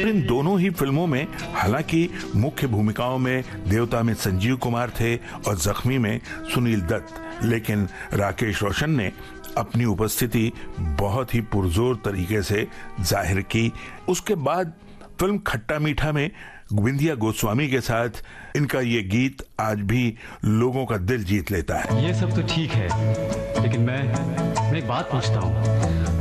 फिर इन दोनों ही फिल्मों में हालांकि मुख्य भूमिकाओं में देवता में संजीव कुमार थे और जख्मी में सुनील दत्त, लेकिन राकेश रोशन ने अपनी उपस्थिति बहुत ही पुरजोर तरीके से जाहिर की। उसके बाद फिल्म खट्टा मीठा में विंध्या गोस्वामी के साथ इनका ये गीत आज भी लोगों का दिल जीत लेता है। ये सब तो ठीक है, लेकिन मैं एक बात पूछता हूँ।